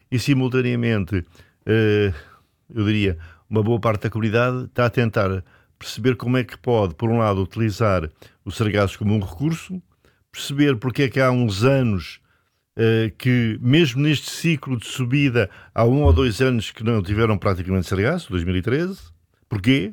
e simultaneamente, eu diria, uma boa parte da comunidade está a tentar perceber como é que pode, por um lado, utilizar o sargaço como um recurso, perceber porque é que há uns anos que, mesmo neste ciclo de subida, há 1 ou 2 anos que não tiveram praticamente sargaço, 2013. Porquê?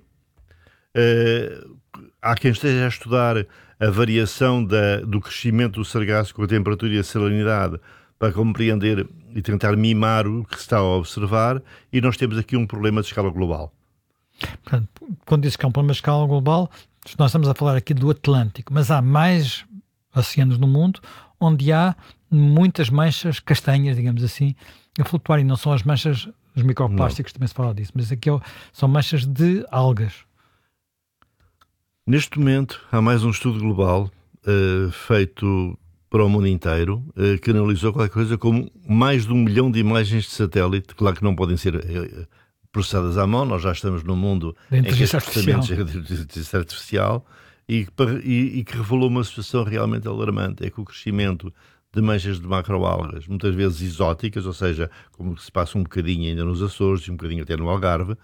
Há quem esteja a estudar a variação do crescimento do sargaço com a temperatura e a salinidade para compreender e tentar mimar o que se está a observar, e nós temos aqui um problema de escala global. Portanto, quando diz que é um problema de escala global, nós estamos a falar aqui do Atlântico, mas há mais oceanos no mundo onde há muitas manchas castanhas, digamos assim, a flutuar, e não são as manchas dos microplásticos, também se fala disso, mas aqui são manchas de algas. Neste momento, há mais um estudo global feito para o mundo inteiro, que analisou qualquer coisa como mais de 1 milhão de imagens de satélite, claro que não podem ser processadas à mão, nós já estamos num mundo em que este processamento é de inteligência artificial, e que revelou uma situação realmente alarmante, é que o crescimento de manchas de macroalgas, muitas vezes exóticas, ou seja, como se passa um bocadinho ainda nos Açores e um bocadinho até no Algarve,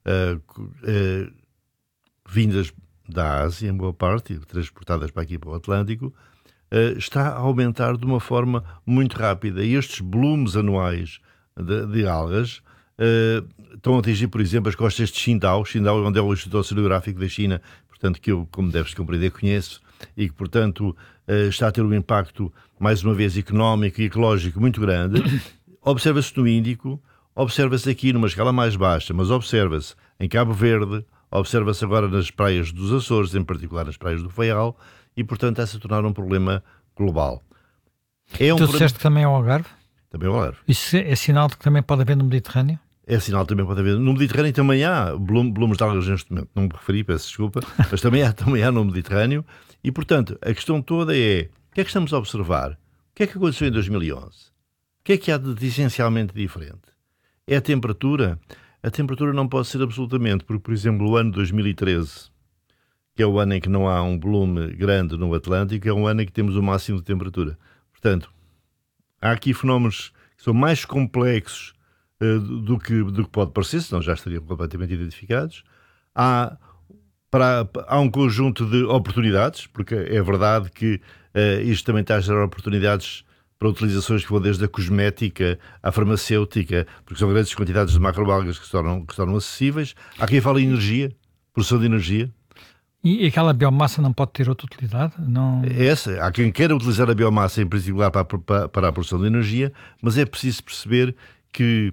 vindas da Ásia, em boa parte, transportadas para aqui para o Atlântico, está a aumentar de uma forma muito rápida. E estes blooms anuais de algas estão a atingir, por exemplo, as costas de Qingdao, onde é o Instituto Oceanográfico da China, portanto, que eu, como deves compreender, conheço, e que, portanto, está a ter um impacto, mais uma vez, económico e ecológico muito grande. Observa-se no Índico, observa-se aqui numa escala mais baixa, mas observa-se em Cabo Verde, observa-se agora nas praias dos Açores, em particular nas praias do Faial, e, portanto, está-se a tornar um problema global. Tu disseste que também é o Algarve? Também é o Algarve. Isso é sinal de que também pode haver no Mediterrâneo? É sinal também pode haver. No Mediterrâneo também há blooms de algas neste momento. Não me referi, peço desculpa, mas também há no Mediterrâneo. E, portanto, a questão toda é: o que é que estamos a observar? O que é que aconteceu em 2011? O que é que há de essencialmente diferente? É a temperatura? A temperatura não pode ser absolutamente, porque, por exemplo, o ano 2013, que é o ano em que não há um bloom grande no Atlântico, é um ano em que temos o máximo de temperatura. Portanto, há aqui fenómenos que são mais complexos do que pode parecer, senão já estariam completamente identificados. Há um conjunto de oportunidades, porque é verdade que isto também está a gerar oportunidades para utilizações que vão desde a cosmética à farmacêutica, porque são grandes quantidades de macroalgas que se tornam acessíveis. Há quem fale em energia, produção de energia. E aquela biomassa não pode ter outra utilidade? Não... Há quem queira utilizar a biomassa em particular para a produção de energia, mas é preciso perceber que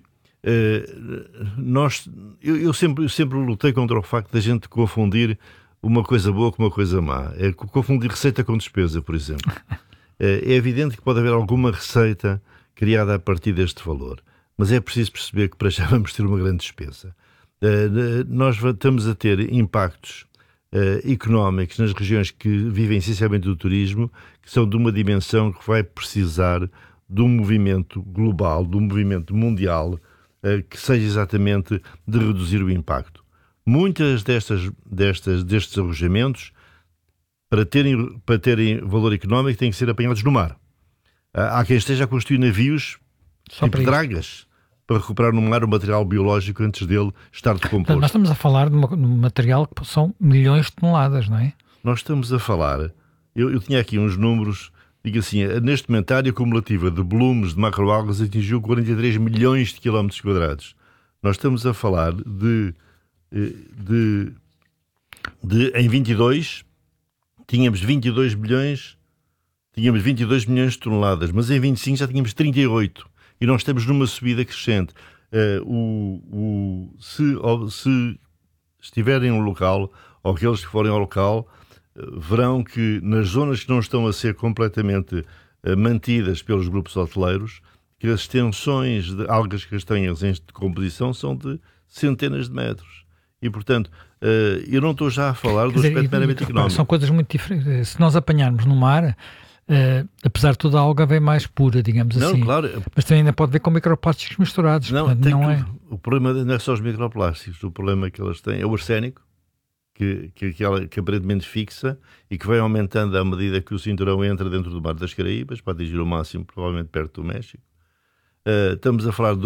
eu sempre lutei contra o facto da gente confundir uma coisa boa com uma coisa má. É confundir receita com despesa, por exemplo. É evidente que pode haver alguma receita criada a partir deste valor, mas é preciso perceber que para já vamos ter uma grande despesa. Nós estamos a ter impactos económicos nas regiões que vivem essencialmente do turismo, que são de uma dimensão que vai precisar de um movimento global, de um movimento mundial, que seja exatamente de reduzir o impacto. Muitas destes alojamentos, para terem valor económico, têm que ser apanhados no mar. Há quem esteja a construir navios tipo dragas para recuperar no mar o material biológico antes dele estar decomposto. Nós estamos a falar de um material que são milhões de toneladas, não é? Nós estamos a falar... Eu tinha aqui uns números, digo assim, neste momento a área acumulativa de blooms de macroalgas atingiu 43 milhões de quilómetros quadrados. Nós estamos a falar em 22... Tínhamos 22 milhões de toneladas, mas em 25 já tínhamos 38. E nós estamos numa subida crescente. Se estiverem no local, ou aqueles que forem ao local, verão que nas zonas que não estão a ser completamente mantidas pelos grupos hoteleiros, que as extensões de algas castanhas em decomposição são de centenas de metros. E, portanto, eu não estou já a falar do aspecto meramente económico. São coisas muito diferentes. Se nós apanharmos no mar, apesar de tudo, a alga vem mais pura, digamos assim. Claro. Mas também ainda pode ver com microplásticos misturados. Não, o problema não é só os microplásticos. O problema que elas têm é o arsénico, que aparentemente fixa e que vai aumentando à medida que o cinturão entra dentro do mar das Caraíbas, para atingir o máximo, provavelmente perto do México. Estamos a falar